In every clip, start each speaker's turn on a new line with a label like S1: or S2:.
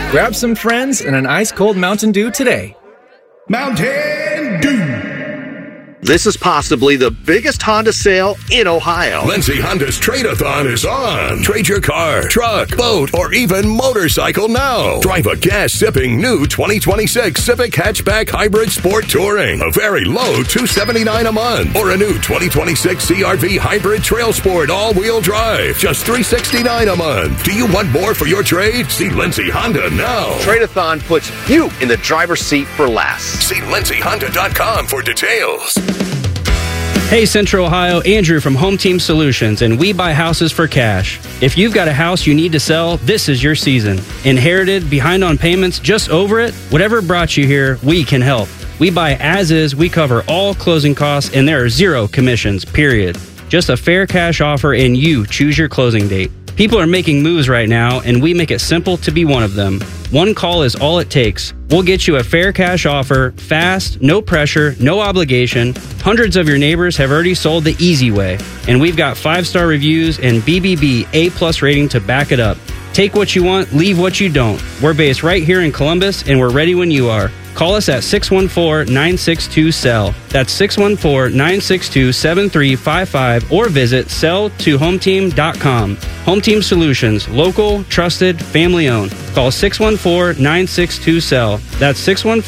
S1: Grab some friends and an ice-cold Mountain Dew today.
S2: Mountain Dew.
S3: This is possibly the biggest Honda sale in Ohio.
S2: Lindsay Honda's Trade-A-Thon is on. Trade your car, truck, boat, or even motorcycle now. Drive a gas-sipping new 2026 Civic Hatchback Hybrid Sport Touring. A very low $279 a month. Or a new 2026 CR-V Hybrid Trail Sport all-wheel drive. Just $369 a month. Do you want more for your trade? See Lindsay Honda now.
S3: Trade-A-Thon puts you in the driver's seat for less.
S2: See lindsayhonda.com for details.
S4: Hey Central Ohio, Andrew from Home Team Solutions, and we buy houses for cash. If you've got a house you need to sell, this is your season. Inherited, behind on payments, just over it? Whatever brought you here, we can help. We buy as is, we cover all closing costs, and there are zero commissions, period. Just a fair cash offer and you choose your closing date. People are making moves right now, and we make it simple to be one of them. One call is all it takes. We'll get you a fair cash offer, fast, no pressure, no obligation. Hundreds of your neighbors have already sold the easy way, and we've got 5-star reviews and BBB A+ rating to back it up. Take what you want, leave what you don't. We're based right here in Columbus, and we're ready when you are. Call us at 614-962-SELL. That's 614-962-7355 or visit selltohometeam.com. Home Team Solutions, local, trusted, family owned. Call 614-962-SELL. That's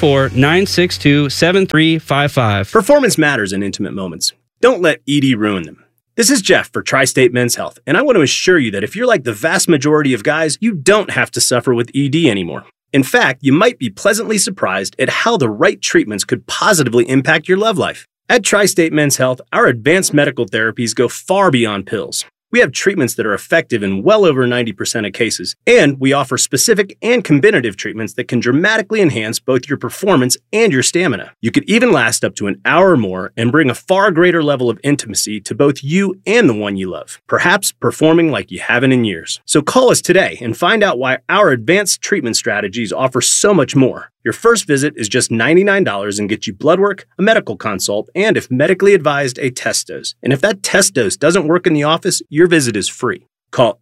S4: 614-962-7355.
S5: Performance matters in intimate moments. Don't let ED ruin them. This is Jeff for Tri-State Men's Health, and I want to assure you that if you're like the vast majority of guys, you don't have to suffer with ED anymore. In fact, you might be pleasantly surprised at how the right treatments could positively impact your love life. At Tri-State Men's Health, our advanced medical therapies go far beyond pills. We have treatments that are effective in well over 90% of cases, and we offer specific and combinative treatments that can dramatically enhance both your performance and your stamina. You could even last up to an hour or more and bring a far greater level of intimacy to both you and the one you love, perhaps performing like you haven't in years. So call us today and find out why our advanced treatment strategies offer so much more. Your first visit is just $99 and gets you blood work, a medical consult, and if medically advised, a test dose. And if that test dose doesn't work in the office, your visit is free. Call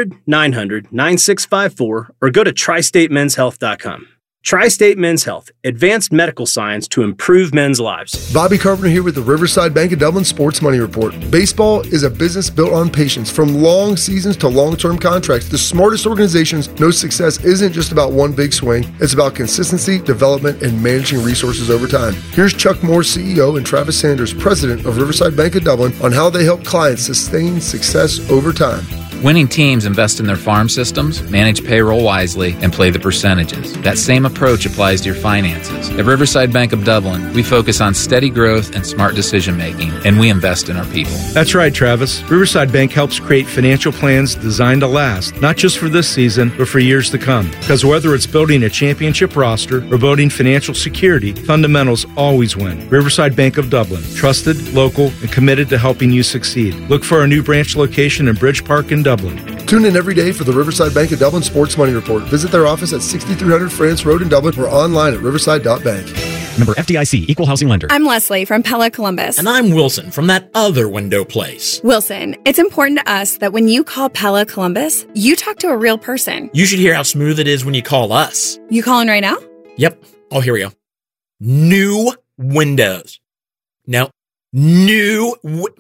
S5: 800-900-9654 or go to tristatemenshealth.com. Tri-State Men's Health, advanced medical science to improve men's lives.
S6: Bobby Carpenter here with the Riverside Bank of Dublin Sports Money Report. Baseball is a business built on patience. From long seasons to long-term contracts, the smartest organizations know success isn't just about one big swing. It's about consistency, development, and managing resources over time. Here's Chuck Moore, CEO, and Travis Sanders, President of Riverside Bank of Dublin, on how they help clients sustain success over time.
S7: Winning teams invest in their farm systems, manage payroll wisely, and play the percentages. That same approach applies to your finances. At Riverside Bank of Dublin, we focus on steady growth and smart decision-making, and we invest in our people.
S8: That's right, Travis. Riverside Bank helps create financial plans designed to last, not just for this season, but for years to come. Because whether it's building a championship roster or building financial security, fundamentals always win. Riverside Bank of Dublin, trusted, local, and committed to helping you succeed. Look for our new branch location in Bridge Park in Dublin.
S6: Tune in every day for the Riverside Bank of Dublin Sports Money Report. Visit their office at 6300 France Road in Dublin or online at riverside.bank.
S9: Member FDIC, Equal Housing Lender.
S10: I'm Leslie from Pella Columbus.
S9: And I'm Wilson from that other window place.
S10: Wilson, it's important to us that when you call Pella Columbus, you talk to a real person.
S9: You should hear how smooth it is when you call us.
S10: You calling right now?
S9: Yep. Oh, here we go. New windows. No. New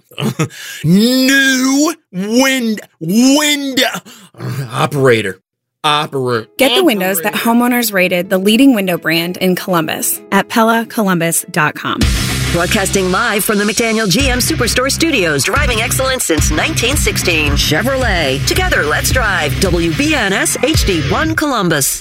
S9: window operator.
S10: Get the windows that homeowners rated the leading window brand in Columbus at PellaColumbus.com.
S11: Broadcasting live from the McDaniel GM Superstore Studios, driving excellence since 1916. Chevrolet. Together, let's drive. WBNS HD1 Columbus.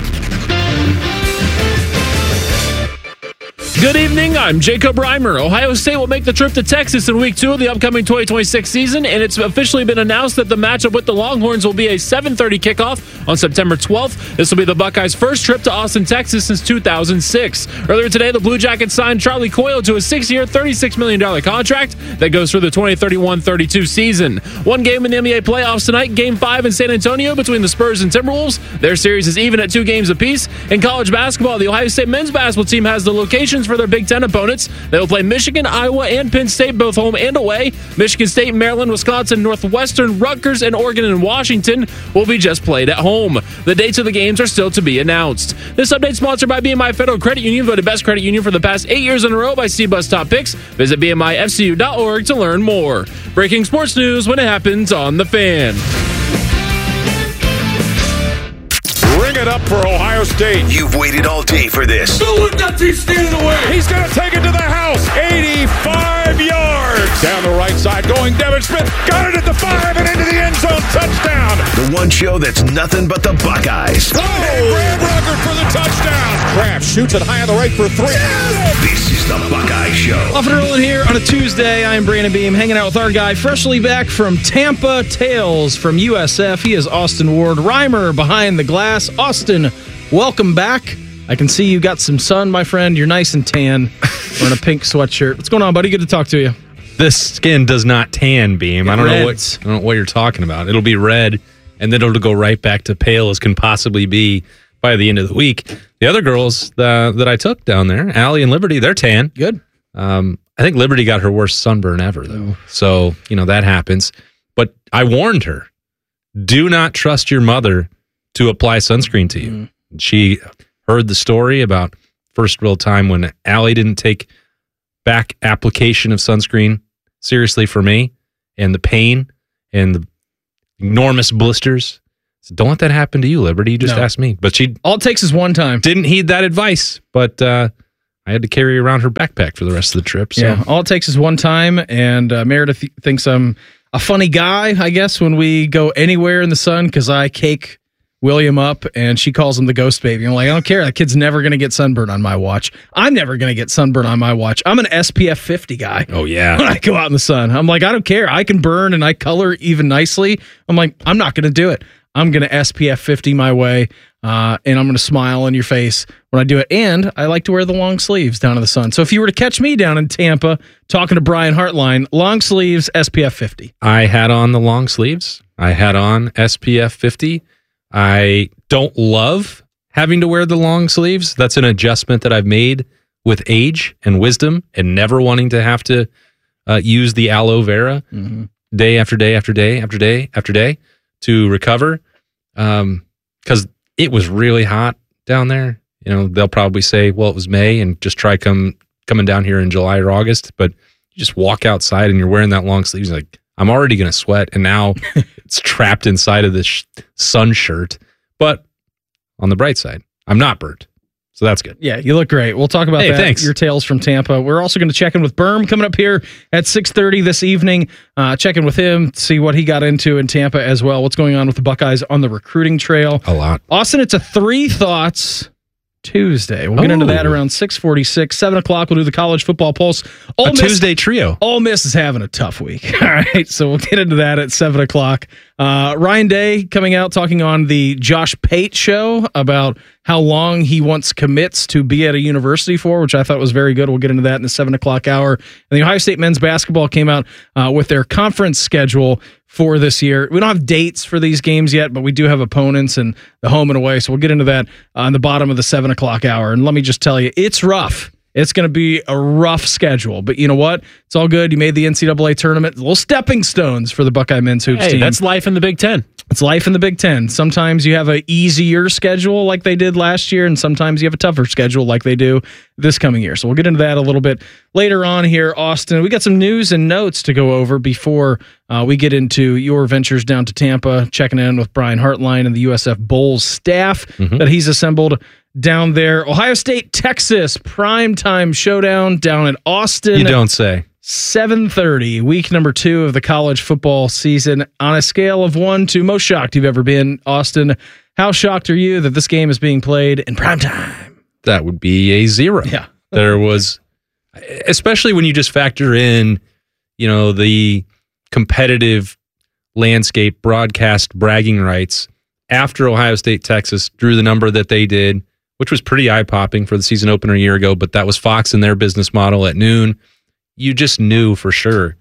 S12: Good evening, I'm Jacob Reimer. Ohio State will make the trip to Texas in Week 2 of the upcoming 2026 season, and it's officially been announced that the matchup with the Longhorns will be a 7:30 kickoff on September 12th. This will be the Buckeyes' first trip to Austin, Texas since 2006. Earlier today, the Blue Jackets signed Charlie Coyle to a 6-year, $36 million contract that goes through the 2031-32 season. One game in the NBA playoffs tonight, Game 5 in San Antonio between the Spurs and Timberwolves. Their series is even at 2 games apiece. In college basketball, the Ohio State men's basketball team has the locations for their Big Ten opponents. They will play Michigan, Iowa, and Penn State, both home and away. Michigan State, Maryland, Wisconsin, Northwestern, Rutgers, and Oregon and Washington will be just played at home. The dates of the games are still to be announced. This update sponsored by BMI Federal Credit Union, voted best credit union for the past 8 years in a row by CBUS Top Picks. Visit BMIFCU.org to learn more. Breaking sports news when it happens on The Fan.
S13: Bring it up for Ohio State.
S2: You've waited all day for this.
S13: Don't let that team stand in the way. He's going to take it to the house. 85 yards. Down the right side going Devin Smith. Got it at the 5 and into the end zone. Touchdown.
S2: The one show that's nothing but the Buckeyes.
S13: Oh, and Brad Rucker for the touchdown. Kraft shoots it high on the right for 3.
S2: This is the Buckeye Show.
S1: Off and rolling here on a Tuesday. I am Brandon Beam, hanging out with our guy, freshly back from Tampa, Tales from USF. He is Austin Ward, Reimer behind the glass. Austin, welcome back. I can see you got some sun, my friend. You're nice and tan. Wearing a pink sweatshirt. What's going on, buddy? Good to talk to you.
S14: This skin does not tan, Beam. I don't know what you're talking about. It'll be red, and then it'll go right back to pale as can possibly be by the end of the week. The other girls that I took down there, Allie and Liberty, they're tan.
S1: Good.
S14: I think Liberty got her worst sunburn ever, though. So, that happens. But I warned her, do not trust your mother to apply sunscreen to you. She heard the story about first real time when Allie didn't take back application of sunscreen seriously for me, and the pain and the enormous blisters. So don't let that happen to you, Liberty. You just asked me. But she
S1: all it takes is one time.
S14: Didn't heed that advice, but I had to carry around her backpack for the rest of the trip. So.
S1: Yeah, all it takes is one time, and Meredith thinks I'm a funny guy, I guess, when we go anywhere in the sun, because I cake William up, and she calls him the ghost baby. I'm like, I don't care. That kid's never going to get sunburned on my watch. I'm never going to get sunburned on my watch. I'm an SPF 50 guy.
S14: Oh, yeah.
S1: When I go out in the sun, I'm like, I don't care. I can burn and I color even nicely. I'm like, I'm not going to do it. I'm going to SPF 50 my way, and I'm going to smile in your face when I do it. And I like to wear the long sleeves down in the sun. So if you were to catch me down in Tampa talking to Brian Hartline, long sleeves, SPF 50.
S14: I had on the long sleeves. I had on SPF 50. I don't love having to wear the long sleeves. That's an adjustment that I've made with age and wisdom and never wanting to have to use the aloe vera day after day after day after day after day to recover. Because it was really hot down there. They'll probably say, well, it was May and just try coming down here in July or August. But you just walk outside and you're wearing that long sleeves like, I'm already going to sweat, and now it's trapped inside of this sun shirt. But on the bright side, I'm not burnt. So that's good.
S1: Yeah, you look great. We'll talk about that.
S14: Thanks.
S1: Your tales from Tampa. We're also going to check in with Berm coming up here at 6:30 this evening. Check in with him, see what he got into in Tampa as well. What's going on with the Buckeyes on the recruiting trail.
S14: A lot.
S1: Austin, it's a 3 Thoughts Tuesday. We'll get into that around 6:46. 7 o'clock, we'll do the college football pulse.
S14: Tuesday trio.
S1: Ole Miss is having a tough week. All right, so we'll get into that at 7 o'clock. Ryan Day coming out talking on the Josh Pate show about how long he wants commits to be at a university for, which I thought was very good. We'll get into that in the 7 o'clock hour. And the Ohio State men's basketball came out with their conference schedule for this year. We don't have dates for these games yet, but we do have opponents and the home and away. So we'll get into that on the bottom of the 7 o'clock hour. And let me just tell you, it's rough. It's going to be a rough schedule, but you know what? It's all good. You made the NCAA tournament. Little stepping stones for the Buckeye men's hoops team.
S12: That's life in the Big Ten.
S1: It's life in the Big Ten. Sometimes you have an easier schedule like they did last year, and sometimes you have a tougher schedule like they do this coming year. So we'll get into that a little bit later on here, Austin. We got some news and notes to go over before we get into your ventures down to Tampa, checking in with Brian Hartline and the USF Bulls staff that he's assembled down there. Ohio State, Texas, primetime showdown down in Austin.
S14: You don't say.
S1: 7:30, week number 2 of the college football season. On a scale of 1 to most shocked you've ever been, Austin, how shocked are you that this game is being played in primetime?
S14: That would be a 0.
S1: Yeah.
S14: There was, especially when you just factor in, the competitive landscape, broadcast bragging rights after Ohio State, Texas drew the number that they did, which was pretty eye-popping for the season opener a year ago, but that was Fox and their business model at noon. You just knew for sure.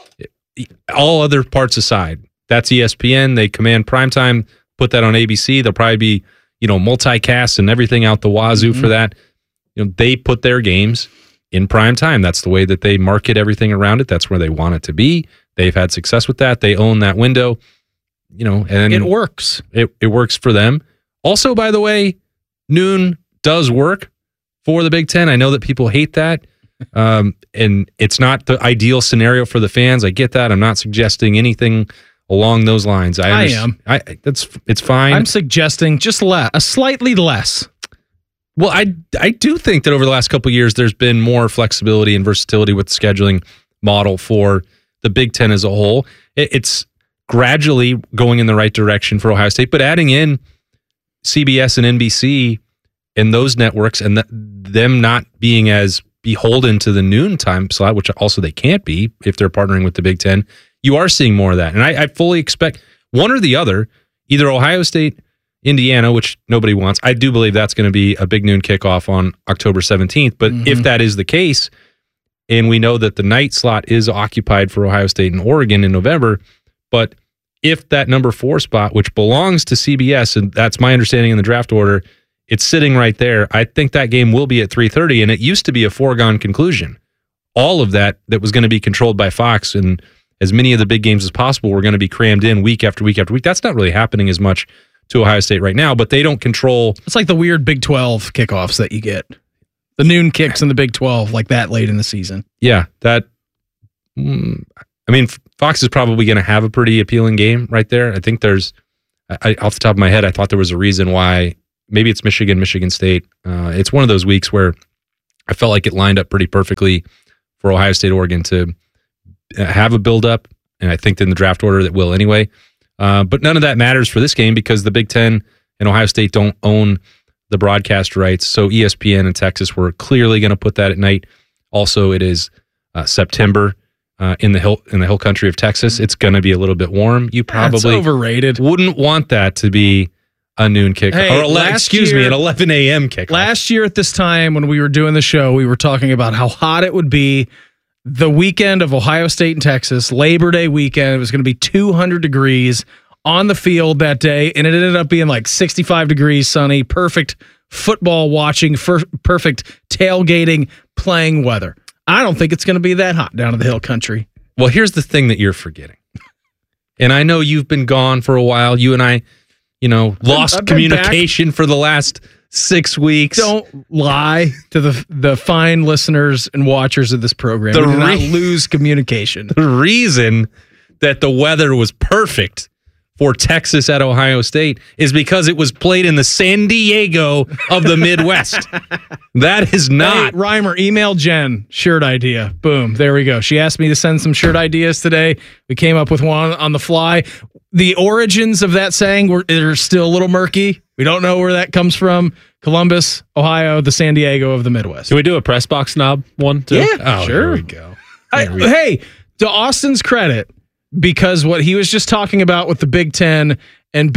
S14: All other parts aside, that's ESPN. They command primetime, put that on ABC. There'll probably be, multicast and everything out the wazoo for that. they put their games in prime time. That's the way that they market everything around it. That's where they want it to be. They've had success with that. They own that window, and
S1: it works.
S14: It works for them. Also, by the way, noon does work for the Big Ten. I know that people hate that. And it's not the ideal scenario for the fans. I get that. I'm not suggesting anything along those lines. I am. It's fine.
S1: I'm suggesting just slightly less.
S14: Well, I do think that over the last couple of years, there's been more flexibility and versatility with the scheduling model for the Big Ten as a whole. It's gradually going in the right direction for Ohio State, but adding in CBS and NBC and those networks and them not being as beholden to the noon time slot, which also they can't be if they're partnering with the Big Ten, you are seeing more of that. And I fully expect one or the other, either Ohio State, Indiana, which nobody wants. I do believe that's going to be a big noon kickoff on October 17th. But if that is the case, and we know that the night slot is occupied for Ohio State and Oregon in November, but if that number 4 spot, which belongs to CBS, and that's my understanding in the draft order, it's sitting right there. I think that game will be at 3:30, and it used to be a foregone conclusion. All of that was going to be controlled by Fox, and as many of the big games as possible were going to be crammed in week after week after week. That's not really happening as much to Ohio State right now, but they don't control.
S1: It's like the weird Big 12 kickoffs that you get. The noon kicks in the Big 12, like that late in the season.
S14: Yeah, Fox is probably going to have a pretty appealing game right there. I think off the top of my head, I thought there was a reason why. Maybe it's Michigan State. It's one of those weeks where I felt like it lined up pretty perfectly for Ohio State, Oregon to have a build-up, and I think in the draft order that will anyway. But none of that matters for this game because the Big Ten and Ohio State don't own the broadcast rights, so ESPN and Texas were clearly going to put that at night. Also, it is September in the hill country of Texas. It's going to be a little bit warm. You probably
S1: overrated.
S14: Wouldn't want that to be a noon kick, an 11 a.m. kick.
S1: Last year at this time when we were doing the show, we were talking about how hot it would be the weekend of Ohio State and Texas, Labor Day weekend. It was going to be 200 degrees on the field that day, and it ended up being like 65 degrees, sunny, perfect football watching, perfect tailgating, playing weather. I don't think it's going to be that hot down in the hill country.
S14: Well, here's the thing that you're forgetting. And I know you've been gone for a while. You and I lost communication for the last 6 weeks.
S1: Don't lie to the fine listeners and watchers of this program. We did not lose communication.
S14: The reason that the weather was perfect for Texas at Ohio State is because it was played in the San Diego of the Midwest. That is not.
S1: Hey, Reimer, email Jen. Shirt idea. Boom. There we go. She asked me to send some shirt ideas today. We came up with one on the fly. The origins of that saying are still a little murky. We don't know where that comes from. Columbus, Ohio, the San Diego of the Midwest.
S12: Can we do a press box snob one too?
S1: Yeah, sure.
S14: Here we go.
S1: Hey, to Austin's credit, because what he was just talking about with the Big Ten and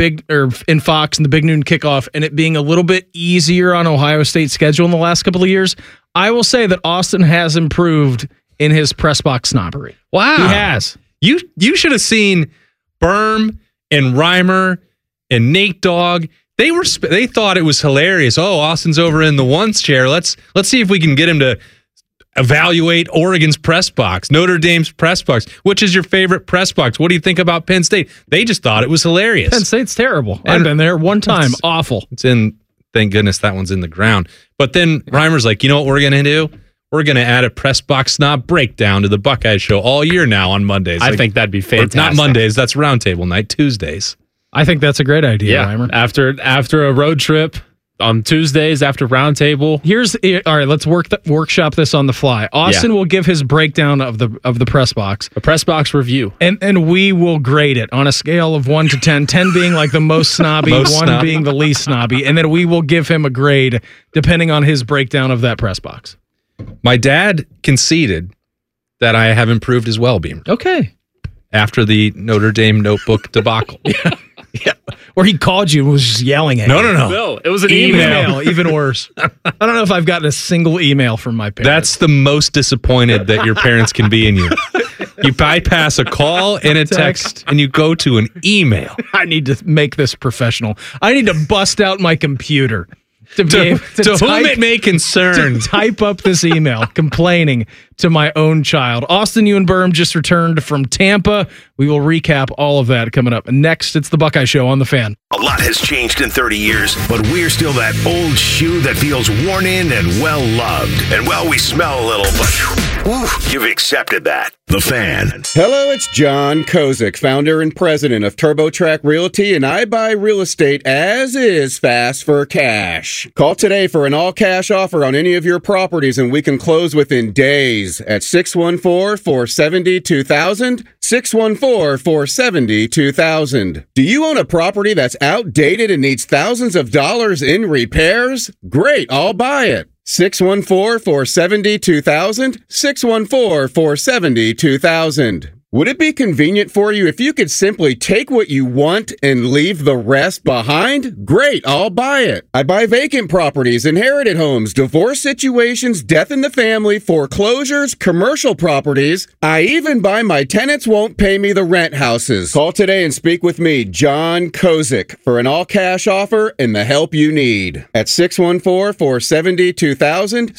S1: Fox and the Big Noon kickoff and it being a little bit easier on Ohio State's schedule in the last couple of years, I will say that Austin has improved in his press box snobbery.
S14: Wow.
S1: He has.
S14: You should have seen Berm and Reimer and Nate Dogg. They thought it was hilarious. Oh, Austin's over in the ones chair. Let's see if we can get him to evaluate Oregon's press box, Notre Dame's press box. Which is your favorite press box? What do you think about Penn State? They just thought it was hilarious.
S1: Penn State's terrible. I've been there one time. Awful.
S14: It's in. Thank goodness that one's in the ground. But then Reimer's like, you know what we're going to do? We're going to add a press box snob breakdown to the Buckeye Show all year now on Mondays.
S12: I think that'd be fantastic.
S14: Not Mondays. That's roundtable night. Tuesdays.
S1: I think that's a great idea, Reimer.
S12: After a road trip on Tuesdays after roundtable.
S1: All right. Let's workshop this on the fly. Austin will give his breakdown of the press box,
S12: a press box review,
S1: and we will grade it on a scale of 1 to 10. 10 being like the most snobby, 1 being the least snobby, and then we will give him a grade depending on his breakdown of that press box.
S14: My dad conceded that I have improved as well, Beamer.
S1: Okay.
S14: After the Notre Dame notebook debacle.
S1: Yeah. Or he called you and was just yelling at you.
S14: No,
S12: it was an email.
S1: Even worse. I don't know if I've gotten a single email from my parents.
S14: That's the most disappointed that your parents can be in you. You bypass a call and a text and you go to an email.
S1: I need to make this professional. I need to bust out my computer to be able
S14: to whom it may concern.
S1: To type up this email complaining to my own child. Austin Ewenberm just returned from Tampa. We will recap all of that coming up. Next, it's the Buckeye Show on The Fan.
S2: A lot has changed in 30 years, but we're still that old shoe that feels worn in and well-loved. And well, we smell a little, but you've accepted that. The Fan.
S15: Hello, it's John Kozik, founder and president of TurboTrack Realty, and I buy real estate as is fast for cash. Call today for an all-cash offer on any of your properties, and we can close within days at 614-470-2000, 614-470-2000. Do you own a property that's outdated and needs thousands of dollars in repairs? Great, I'll buy it. 614-470-2000, 614-470-2000. Would it be convenient for you if you could simply take what you want and leave the rest behind? Great, I'll buy it. I buy vacant properties, inherited homes, divorce situations, death in the family, foreclosures, commercial properties. I even buy my tenants won't pay me the rent houses. Call today and speak with me, John Kozik, for an all-cash offer and the help you need. At 614-470-2000,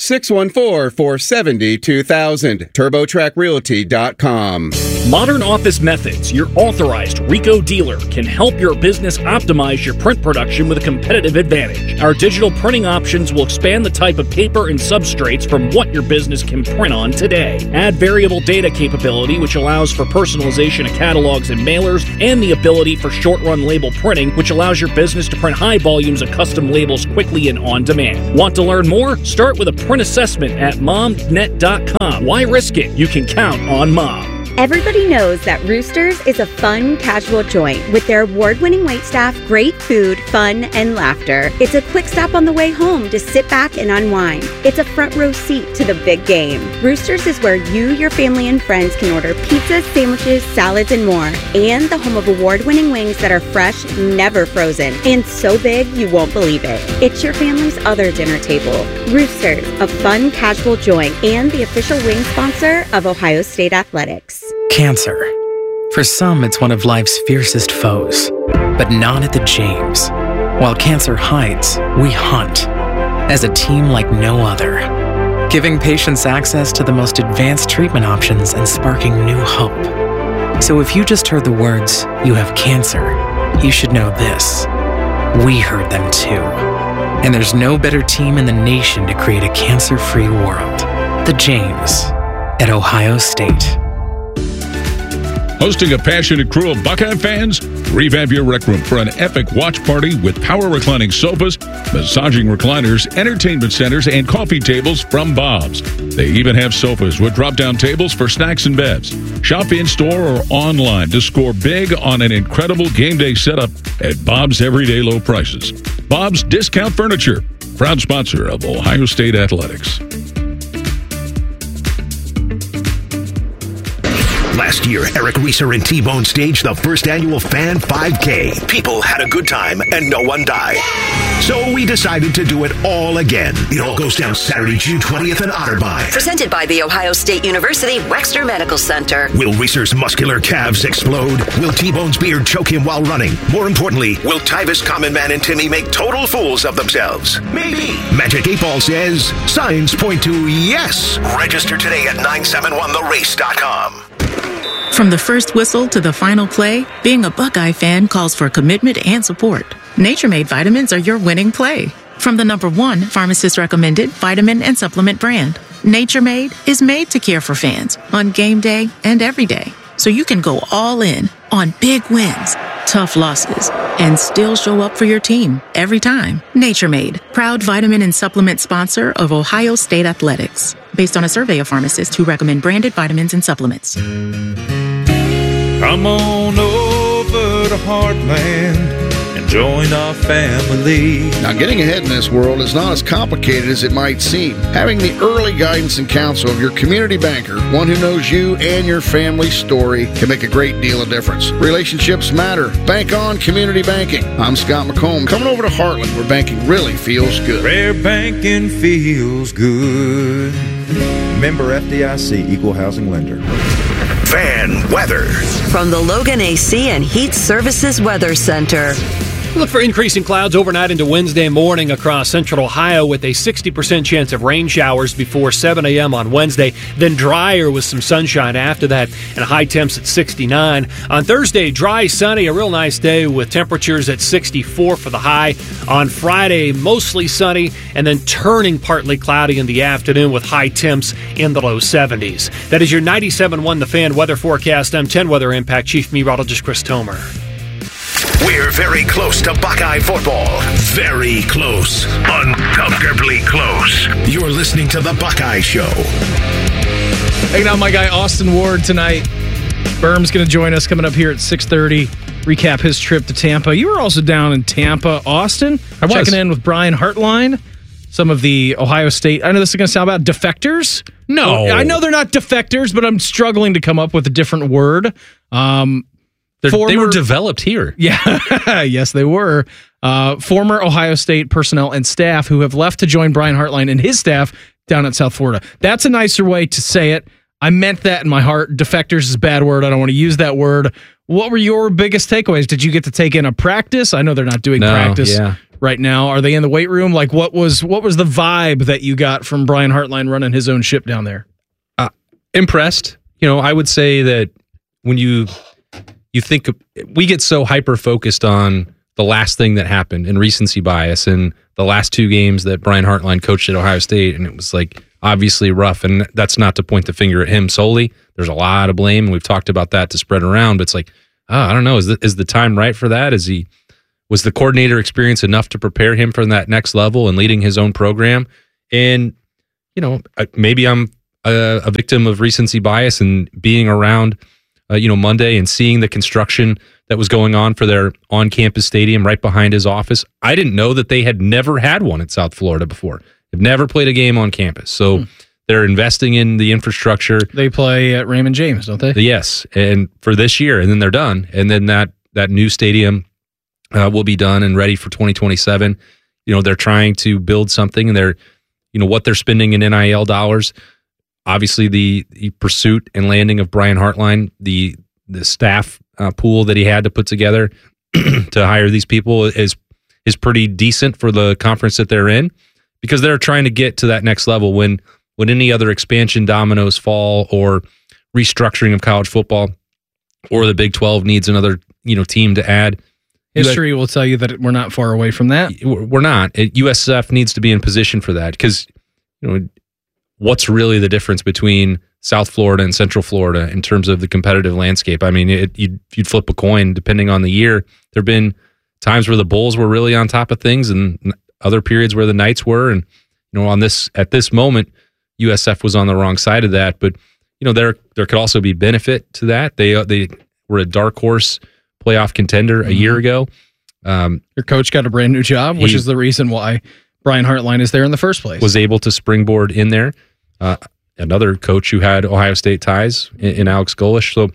S15: 614-470-2000, TurboTrackRealty.com.
S16: Modern Office Methods, your authorized RICO dealer, can help your business optimize your print production with a competitive advantage. Our digital printing options will expand the type of paper and substrates from what your business can print on today. Add variable data capability, which allows for personalization of catalogs and mailers, and the ability for short-run label printing, which allows your business to print high volumes of custom labels quickly and on demand. Want to learn more? Start with a print assessment at momnet.com. Why risk it? You can count on Mom.
S17: Everybody knows that Roosters is a fun, casual joint with their award-winning waitstaff, great food, fun, and laughter. It's a quick stop on the way home to sit back and unwind. It's a front row seat to the big game. Roosters is where you, your family, and friends can order pizzas, sandwiches, salads, and more. And the home of award-winning wings that are fresh, never frozen, and so big you won't believe it. It's your family's other dinner table. Roosters, a fun, casual joint, and the official wing sponsor of Ohio State Athletics.
S18: Cancer. For some, it's one of life's fiercest foes, but not at the James. While cancer hides, we hunt as a team like no other, giving patients access to the most advanced treatment options and sparking new hope. So if you just heard the words, "You have cancer," you should know this. We heard them too. And there's no better team in the nation to create a cancer-free world. The James at Ohio State.
S13: Hosting a passionate crew of Buckeye fans? Revamp your rec room for an epic watch party with power reclining sofas, massaging recliners, entertainment centers, and coffee tables from Bob's. They even have sofas with drop-down tables for snacks and bevs. Shop in-store or online to score big on an incredible game day setup at Bob's everyday low prices. Bob's Discount Furniture, proud sponsor of Ohio State Athletics.
S2: Last year, Eric Reeser and T-Bone staged the first annual Fan 5K. People had a good time and no one died. So we decided to do it all again. It all goes down Saturday, June 20th in Otterbein.
S11: Presented by the Ohio State University Wexner Medical Center.
S2: Will Reeser's muscular calves explode? Will T-Bone's beard choke him while running? More importantly, will Tyvis, Common Man, and Timmy make total fools of themselves? Maybe. Magic 8 Ball says signs point to yes. Register today at 971therace.com.
S19: From the first whistle to the final play, being a Buckeye fan calls for commitment and support. Nature Made vitamins are your winning play. From the #1 pharmacist-recommended vitamin and supplement brand, Nature Made is made to care for fans on game day and every day. So you can go all in on big wins, tough losses, and still show up for your team every time. Nature Made, proud vitamin and supplement sponsor of Ohio State Athletics. Based on a survey of pharmacists who recommend branded vitamins and supplements.
S20: Come on over to Heartland and join our family.
S21: Now, getting ahead in this world is not as complicated as it might seem. Having the early guidance and counsel of your community banker, one who knows you and your family's story, can make a great deal of difference. Relationships matter. Bank on community banking. I'm Scott McComb, coming over to Heartland, where banking really feels good.
S20: Where banking feels good. Member FDIC, Equal Housing Lender.
S2: Fan weather.
S11: From the Logan AC and Heat Services Weather Center.
S3: Look for increasing clouds overnight into Wednesday morning across central Ohio with a 60% chance of rain showers before 7 a.m. on Wednesday, then drier with some sunshine after that, and high temps at 69. On Thursday, dry, sunny, a real nice day with temperatures at 64 for the high. On Friday, mostly sunny, and then turning partly cloudy in the afternoon with high temps in the low 70s. That is your 97.1 The Fan weather forecast. I'm 10 Weather Impact Chief Meteorologist Chris Tomer.
S2: We're very close to Buckeye football. Very close. Uncomfortably close. You're listening to The Buckeye Show.
S1: Hanging out with my guy Austin Ward tonight. Berm's going to join us coming up here at 6:30. Recap his trip to Tampa. You were also down in Tampa, Austin.
S14: I was.
S1: Checking in with Brian Hartline. Some of the Ohio State, I know this is going to sound about defectors.
S14: No.
S1: I know they're not defectors, but I'm struggling to come up with a different word.
S14: They were developed here.
S1: Yeah, yes, they were. Former Ohio State personnel and staff who have left to join Brian Hartline and his staff down at South Florida. That's a nicer way to say it. I meant that in my heart. Defectors is a bad word. I don't want to use that word. What were your biggest takeaways? Did you get to take in a practice? I know they're not doing practice right now. Are they in the weight room? Like, what was the vibe that you got from Brian Hartline running his own ship down there?
S14: Impressed. I would say that when you think we get so hyper focused on the last thing that happened and recency bias and the last two games that Brian Hartline coached at Ohio State, and it was like obviously rough, and that's not to point the finger at him solely. There's a lot of blame, and we've talked about that to spread around, but it's like, I don't know, is the time right for that? Was the coordinator experience enough to prepare him for that next level and leading his own program? And maybe I'm a victim of recency bias and being around Monday and seeing the construction that was going on for their on-campus stadium right behind his office. I didn't know that they had never had one at South Florida before. They've never played a game on campus. So they're investing in the infrastructure.
S1: They play at Raymond James, don't they?
S14: Yes, and for this year, and then they're done. And then that new stadium will be done and ready for 2027. They're trying to build something, and they're, what they're spending in NIL dollars. Obviously, the pursuit and landing of Brian Hartline, the staff pool that he had to put together to hire these people is pretty decent for the conference that they're in, because they're trying to get to that next level when any other expansion dominoes fall or restructuring of college football or the Big 12 needs another team to add.
S1: History will tell you that we're not far away from that.
S14: We're not. USF needs to be in position for that, because what's really the difference between South Florida and Central Florida in terms of the competitive landscape? I mean, you'd flip a coin depending on the year. There have been times where the Bulls were really on top of things, and other periods where the Knights were. And at this moment, USF was on the wrong side of that. But there could also be benefit to that. They were a dark horse playoff contender a year ago.
S1: Your coach got a brand new job, which is the reason why Brian Hartline is there in the first place.
S14: Was able to springboard in there. Another coach who had Ohio State ties in Alex Golish. So,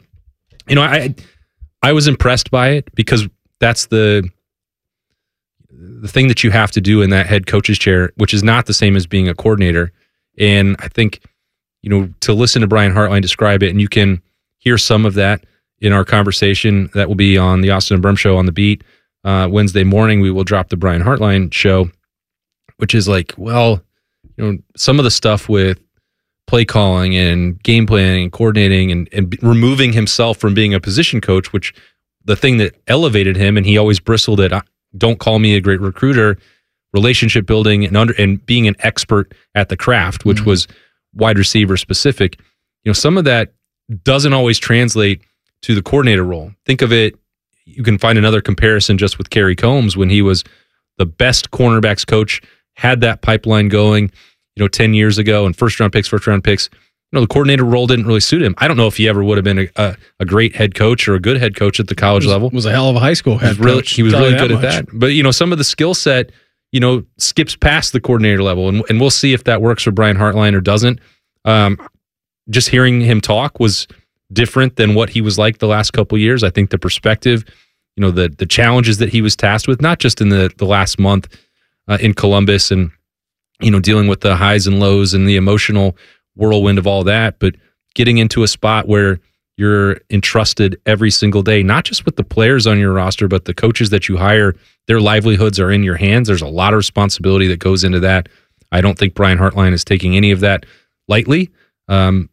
S14: I was impressed by it, because that's the thing that you have to do in that head coach's chair, which is not the same as being a coordinator. And I think, to listen to Brian Hartline describe it, and you can hear some of that in our conversation that will be on the Austin and Berm Show on the Beat. Wednesday morning, we will drop the Brian Hartline show, which is like, some of the stuff with play calling and game planning and coordinating and removing himself from being a position coach, which the thing that elevated him, and he always bristled at, don't call me a great recruiter, relationship building and being an expert at the craft, which was wide receiver specific. Some of that doesn't always translate to the coordinator role. Think of it, you can find another comparison just with Kerry Combs when he was the best cornerbacks coach, had that pipeline going, 10 years ago, and first round picks. The coordinator role didn't really suit him. I don't know if he ever would have been a great head coach or a good head coach at the college level.
S1: Was a hell of a high school head coach.
S14: He was really good at that. But some of the skill set, skips past the coordinator level, and we'll see if that works for Brian Hartline or doesn't. Just hearing him talk was different than what he was like the last couple of years. I think the perspective, the challenges that he was tasked with, not just in the last month in Columbus and dealing with the highs and lows and the emotional whirlwind of all that, but getting into a spot where you're entrusted every single day, not just with the players on your roster, but the coaches that you hire. Their livelihoods are in your hands. There's a lot of responsibility that goes into that. I don't think Brian Hartline is taking any of that lightly. And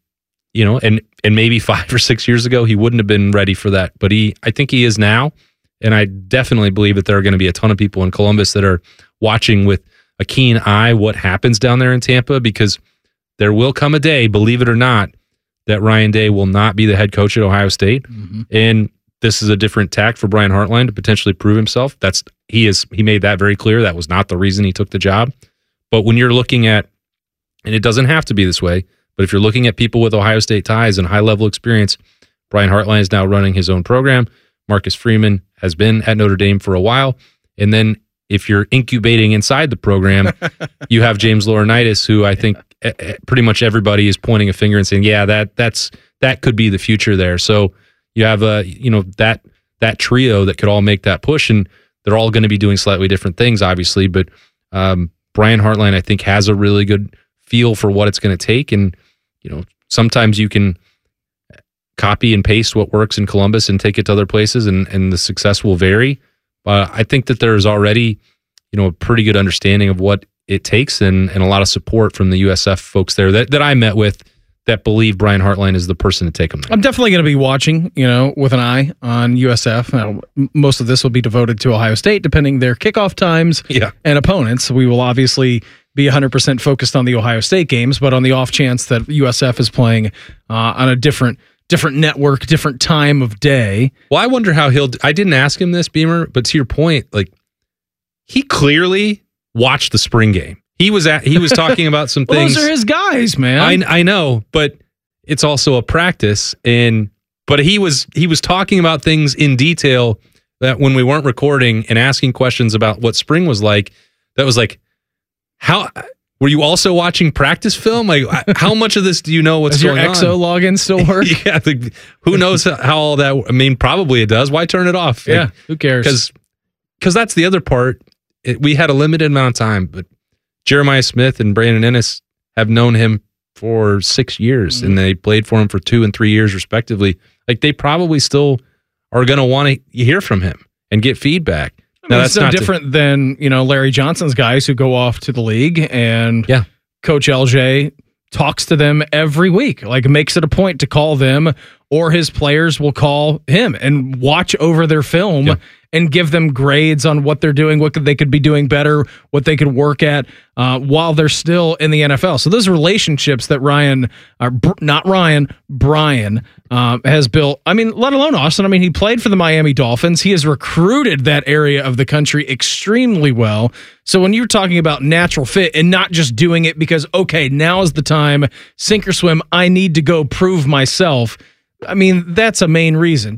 S14: maybe 5 or 6 years ago, he wouldn't have been ready for that. But I think he is now. And I definitely believe that there are going to be a ton of people in Columbus that are watching with a keen eye what happens down there in Tampa, because there will come a day, believe it or not, that Ryan Day will not be the head coach at Ohio State. Mm-hmm. And this is a different tack for Brian Hartline to potentially prove himself. He made that very clear. That was not the reason he took the job. But when you're looking at, and it doesn't have to be this way, but if you're looking at people with Ohio State ties and high-level experience, Brian Hartline is now running his own program. Marcus Freeman has been at Notre Dame for a while. And then if you're incubating inside the program, you have James Laurinaitis, who I think pretty much everybody is pointing a finger and saying, yeah, that could be the future there. So you have that trio that could all make that push, and they're all going to be doing slightly different things, obviously. But Brian Hartline, I think, has a really good feel for what it's going to take. And sometimes you can copy and paste what works in Columbus and take it to other places, and the success will vary. But I think that there's already, a pretty good understanding of what it takes and a lot of support from the USF folks there that I met with that believe Brian Hartline is the person to take them there.
S1: I'm definitely going to be watching, with an eye on USF. Now, most of this will be devoted to Ohio State, depending their kickoff times and opponents. We will obviously be 100% focused on the Ohio State games, but on the off chance that USF is playing on a different network, different time of day.
S14: Well, I wonder how I didn't ask him this, Beamer, but to your point, he clearly watched the spring game. He was talking about some things.
S1: Those are his guys, man.
S14: I know, but it's also a practice, but he was talking about things in detail that when we weren't recording and asking questions about what spring was like, that was like, how were you also watching practice film? Like, how much of this do you know what's going on?
S1: Does your XO login still work?
S14: Yeah, who knows how all that? I mean, probably it does. Why turn it off?
S1: Yeah, who cares?
S14: Because that's the other part. We had a limited amount of time, but Jeremiah Smith and Brandon Ennis have known him for 6 years, and they played for him for 2 and 3 years, respectively. They probably still are going to want to hear from him and get feedback.
S1: Now, that's no different than Larry Johnson's guys who go off to the league, and Coach LJ talks to them every week, makes it a point to call them, or his players will call him and watch over their film and give them grades on what they're doing, what they could be doing better, what they could work at while they're still in the NFL. So those relationships that Brian has built, let alone Austin. He played for the Miami Dolphins. He has recruited that area of the country extremely well. So when you're talking about natural fit and not just doing it because, okay, now is the time, sink or swim, I need to go prove myself. That's a main reason.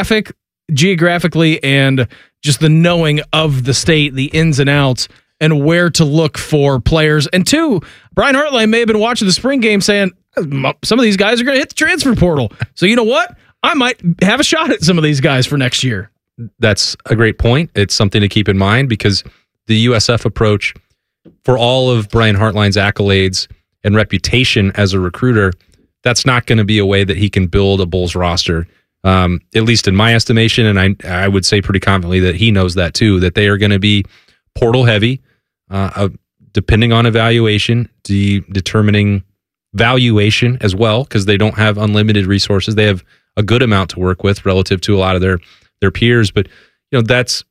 S1: Geographically and just the knowing of the state, the ins and outs, and where to look for players. And two, Brian Hartline may have been watching the spring game saying, some of these guys are going to hit the transfer portal. So you know what? I might have a shot at some of these guys for next year.
S14: That's a great point. It's something to keep in mind because the USF approach, for all of Brian Hartline's accolades and reputation as a recruiter, that's not going to be a way that he can build a Bulls roster. At least in my estimation, and I would say pretty confidently that he knows that too, that they are going to be portal heavy, depending on evaluation, determining valuation as well, because they don't have unlimited resources. They have a good amount to work with relative to a lot of their peers. But that's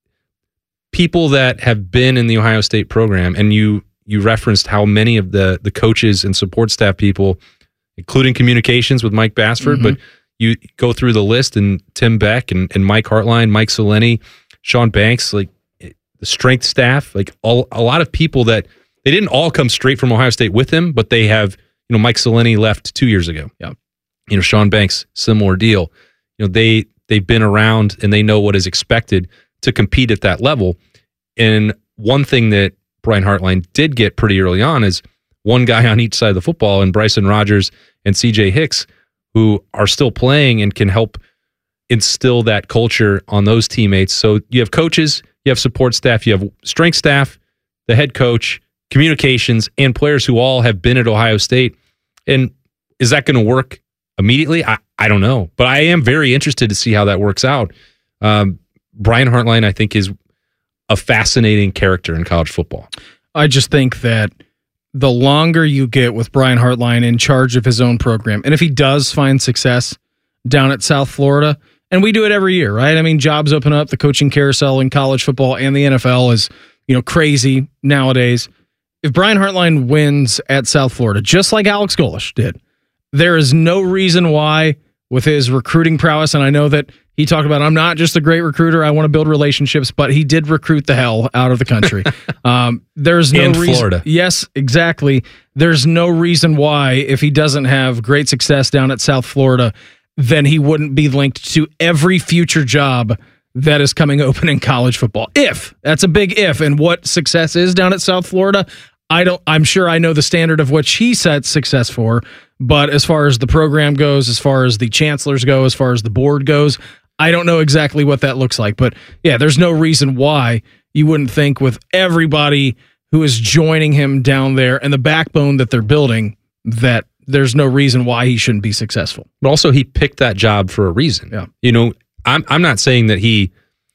S14: people that have been in the Ohio State program, and you referenced how many of the coaches and support staff people, including communications with Mike Bassford, but you go through the list, and Tim Beck and Mike Hartline, Mike Soleni, Sean Banks, the strength staff, a lot of people that they didn't all come straight from Ohio State with him, but they have, Mike Soleni left 2 years ago. Yeah. Sean Banks, similar deal. They've been around and they know what is expected to compete at that level. And one thing that Brian Hartline did get pretty early on is one guy on each side of the football, and Bryson Rogers and CJ Hicks, who are still playing and can help instill that culture on those teammates. So you have coaches, you have support staff, you have strength staff, the head coach, communications, and players who all have been at Ohio State. And is that going to work immediately? I don't know. But I am very interested to see how that works out. Brian Hartline, I think, is a fascinating character in college football.
S1: I just think that the longer you get with Brian Hartline in charge of his own program, and if he does find success down at South Florida, and we do it every year, right? I mean, jobs open up, the coaching carousel in college football and the NFL is, crazy nowadays. If Brian Hartline wins at South Florida, just like Alex Golesh did, there is no reason why, with his recruiting prowess, and I know that he talked about, I'm not just a great recruiter, I want to build relationships, but he did recruit the hell out of the country. There's no reason.
S14: Florida.
S1: Yes, exactly. There's no reason why, if he doesn't have great success down at South Florida, then he wouldn't be linked to every future job that is coming open in college football. If. That's a big if. And what success is down at South Florida, I'm sure I know the standard of which he sets success for, but as far as the program goes, as far as the chancellors go, as far as the board goes, I don't know exactly what that looks like. But yeah, there's no reason why you wouldn't think with everybody who is joining him down there and the backbone that they're building, that there's no reason why he shouldn't be successful.
S14: But also, he picked that job for a reason.
S1: Yeah.
S14: I'm not saying that he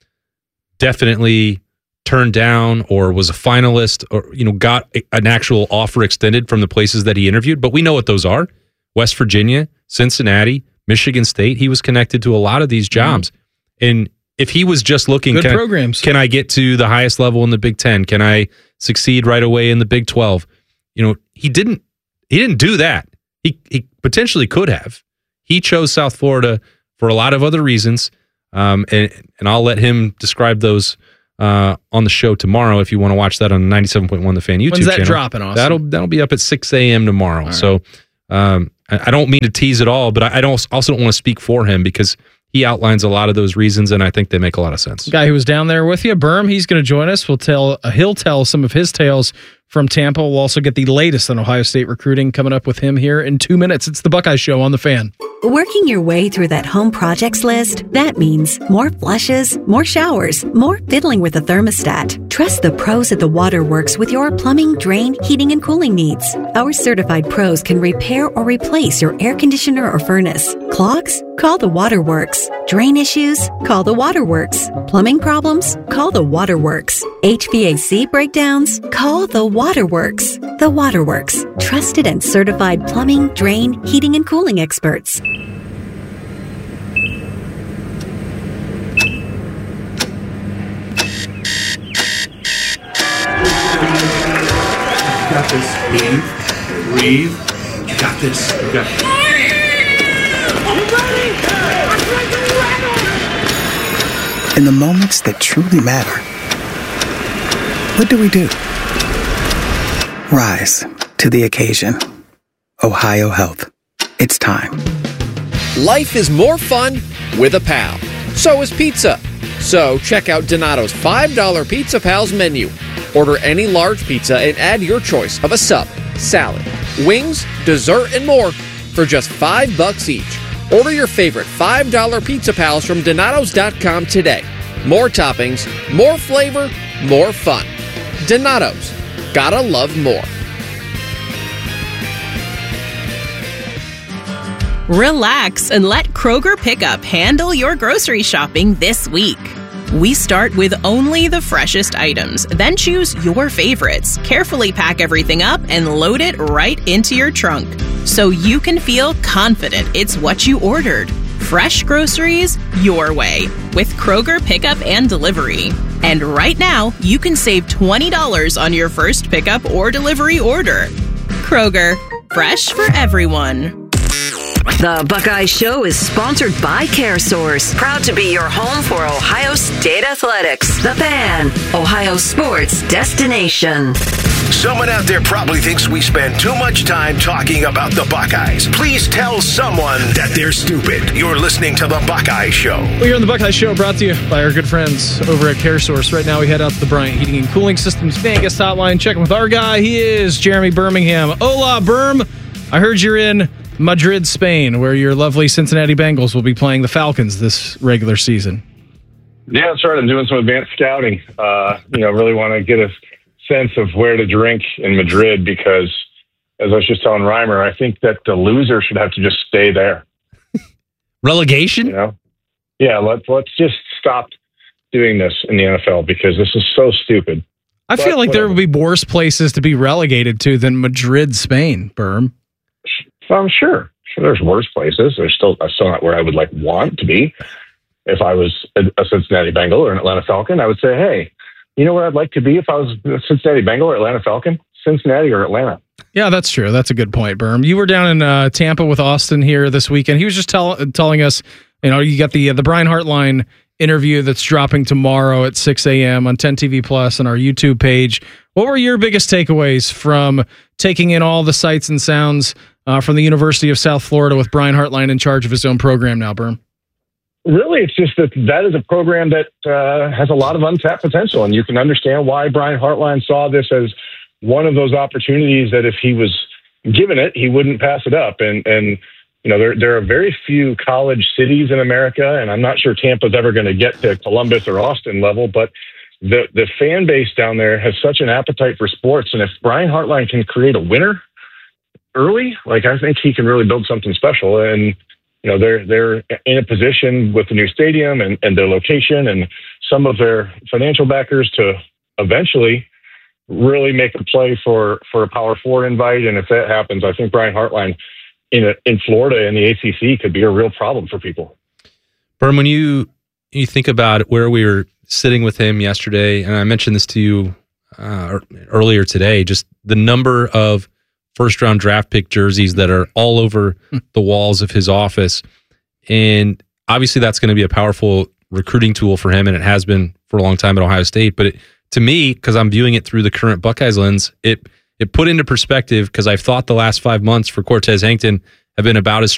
S14: definitely turned down or was a finalist or got an actual offer extended from the places that he interviewed, but we know what those are. West Virginia, Cincinnati, Michigan State. He was connected to a lot of these jobs. And if he was just looking,
S1: good programs.
S14: Can I get to the highest level in the Big Ten? Can I succeed right away in the Big 12? He didn't do that. He potentially could have. He chose South Florida for a lot of other reasons, and I'll let him describe those on the show tomorrow if you want to watch that on 97.1 The Fan YouTube
S1: channel. When's that
S14: channel.
S1: dropping, Austin?
S14: That'll be up at 6 a.m. tomorrow.
S1: All right.
S14: So I don't mean to tease at all, but I also don't want to speak for him because he outlines a lot of those reasons, and I think they make a lot of sense.
S1: The guy who was down there with you, Berm, he's going to join us. He'll tell some of his tales from Tampa. We'll also get the latest on Ohio State recruiting coming up with him here in 2 minutes. It's the Buckeye Show on The Fan.
S4: Working your way through that home projects list, that means more flushes, more showers, more fiddling with the thermostat. Trust the pros at the Waterworks with your plumbing, drain, heating, and cooling needs. Our certified pros can repair or replace your air conditioner or furnace. Clogs? Call the Waterworks. Drain issues? Call the Waterworks. Plumbing problems? Call the Waterworks. HVAC breakdowns? Call the Waterworks. The Waterworks. Trusted and certified plumbing, drain, heating, and cooling experts.
S22: You got this. Breathe. You got this. You got this.
S23: In the moments that truly matter, what do? Rise to the occasion. Ohio Health. It's time.
S24: Life is more fun with a pal. So is pizza. So check out Donato's $5 Pizza Pals menu. Order any large pizza and add your choice of a sub, salad, wings, dessert, and more for just $5 each. Order your favorite $5 Pizza Pals from Donatos.com today. More toppings, more flavor, more fun. Donato's. Gotta love more.
S25: Relax and let Kroger Pickup handle your grocery shopping this week. We start with only the freshest items, then choose your favorites, carefully pack everything up, and load it right into your trunk so you can feel confident it's what you ordered. Fresh groceries your way with Kroger Pickup and Delivery. And right now, you can save $20 on your first pickup or delivery order. Kroger, fresh for everyone.
S11: The Buckeye Show is sponsored by CareSource, proud to be your home for Ohio State Athletics. The Fan, Ohio sports destination.
S2: Someone out there probably thinks we spend too much time talking about the Buckeyes. Please tell someone that they're stupid. You're listening to the Buckeye Show.
S1: We're here on the Buckeye Show, brought to you by our good friends over at CareSource. Right now, we head out to the Bryant Heating and Cooling Systems Vegas hotline. Checking with our guy. He is Jeremy Birmingham. Hola, Berm. I heard you're in Madrid, Spain, where your lovely Cincinnati Bengals will be playing the Falcons this regular season.
S26: Yeah, that's right. I'm doing some advanced scouting. Really want to get a sense of where to drink in Madrid because, as I was just telling Reimer, I think that the loser should have to just stay there.
S14: Relegation?
S26: Yeah, let's just stop doing this in the NFL because this is so stupid.
S1: I feel like there would be worse places to be relegated to than Madrid, Spain, Berm.
S26: I'm sure there's worse places. There's still not where I would want to be. If I was a Cincinnati Bengal or an Atlanta Falcon, I would say, hey, you know where I'd like to be if I was a Cincinnati Bengal or Atlanta Falcon? Cincinnati or Atlanta.
S1: Yeah, that's true. That's a good point, Berm. You were down in Tampa with Austin here this weekend. He was just telling us, you got the Brian Hartline interview that's dropping tomorrow at 6 a.m. on 10 TV Plus and our YouTube page. What were your biggest takeaways from taking in all the sights and sounds from the University of South Florida with Brian Hartline in charge of his own program now, Berm?
S26: Really, it's just that is a program that has a lot of untapped potential, and you can understand why Brian Hartline saw this as one of those opportunities that if he was given it, he wouldn't pass it up. And there are very few college cities in America, and I'm not sure Tampa's ever going to get to Columbus or Austin level, but the fan base down there has such an appetite for sports, and if Brian Hartline can create a winner early, I think he can really build something special. And they're in a position with the new stadium and their location and some of their financial backers to eventually really make a play for a Power Four invite. And if that happens, I think Brian Hartline in Florida and the ACC could be a real problem for people.
S14: Berm, when you think about where we were sitting with him yesterday, and I mentioned this to you earlier today, just the number of first-round draft pick jerseys that are all over the walls of his office. And obviously that's going to be a powerful recruiting tool for him, and it has been for a long time at Ohio State. But to me, because I'm viewing it through the current Buckeyes lens, it put into perspective, because I've thought the last 5 months for Cortez Hankton have been about as